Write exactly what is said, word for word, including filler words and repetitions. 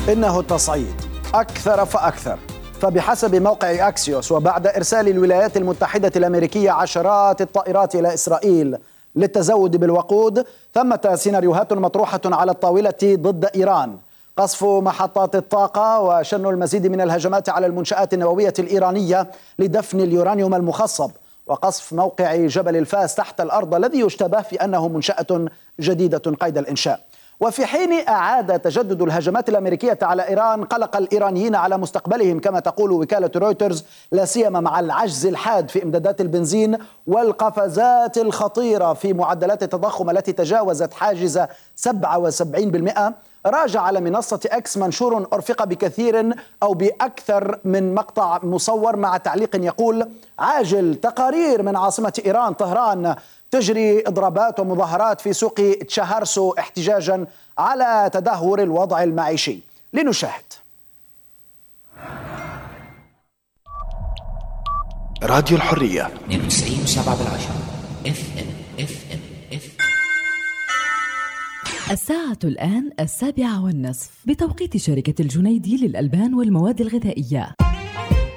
إنه التصعيد أكثر فأكثر. فبحسب موقع أكسيوس، وبعد إرسال الولايات المتحدة الأمريكية عشرات الطائرات إلى إسرائيل للتزود بالوقود، ثمة سيناريوهات مطروحة على الطاولة ضد إيران: قصف محطات الطاقة وشن المزيد من الهجمات على المنشآت النووية الإيرانية لدفن اليورانيوم المخصب، وقصف موقع جبل الفاس تحت الأرض الذي يشتبه في أنه منشأة جديدة قيد الإنشاء. وفي حين أعاد تجدد الهجمات الأمريكية على إيران قلق الإيرانيين على مستقبلهم، كما تقول وكالة رويترز، لا سيما مع العجز الحاد في إمدادات البنزين والقفزات الخطيرة في معدلات التضخم التي تجاوزت حاجز سبعة وسبعين بالمئة. راجع على منصة إكس منشور أرفق بكثير أو بأكثر من مقطع مصور مع تعليق يقول: عاجل تقارير من عاصمة إيران طهران، تجري إضرابات ومظاهرات في سوق تشاهرسو احتجاجا على تدهور الوضع المعيشي. لنشاهد. راديو الحرية اثنين وتسعين وسبعة بالعشرة اف ام اف ام اف الساعة الآن السابعة والنصف بتوقيت شركة الجنيدي للألبان والمواد الغذائية.